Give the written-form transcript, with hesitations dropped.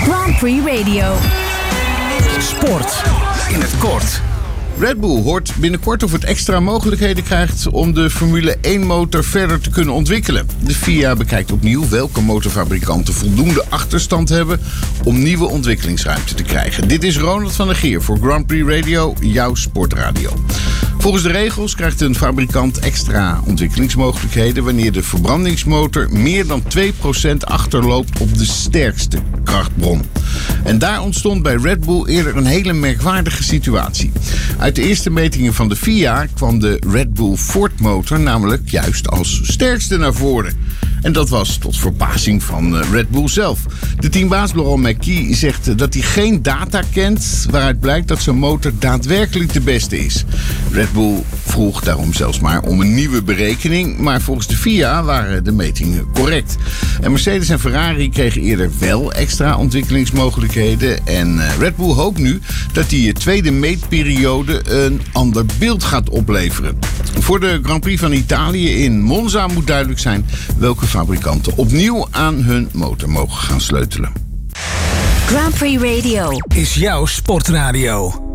Grand Prix Radio. Sport in het kort. Red Bull hoort binnenkort of het extra mogelijkheden krijgt om de Formule 1 motor verder te kunnen ontwikkelen. De FIA bekijkt opnieuw welke motorfabrikanten voldoende achterstand hebben om nieuwe ontwikkelingsruimte te krijgen. Dit is Ronald van der Geer voor Grand Prix Radio, jouw sportradio. Volgens de regels krijgt een fabrikant extra ontwikkelingsmogelijkheden wanneer de verbrandingsmotor meer dan 2% achterloopt op de sterkste krachtbron. En daar ontstond bij Red Bull eerder een hele merkwaardige situatie. Uit de eerste metingen van de FIA kwam de Red Bull Ford motor namelijk juist als sterkste naar voren. En dat was tot verbazing van Red Bull zelf. De teambaas Laurent Mekies zegt dat hij geen data kent waaruit blijkt dat zijn motor daadwerkelijk de beste is. Red Bull vroeg daarom zelfs maar om een nieuwe berekening, maar volgens de FIA waren de metingen correct. En Mercedes en Ferrari kregen eerder wel extra ontwikkelingsmogelijkheden en Red Bull hoopt nu dat die tweede meetperiode een ander beeld gaat opleveren. Voor de Grand Prix van Italië in Monza moet duidelijk zijn welke fabrikanten opnieuw aan hun motor mogen gaan sleutelen. Grand Prix Radio Is jouw sportradio.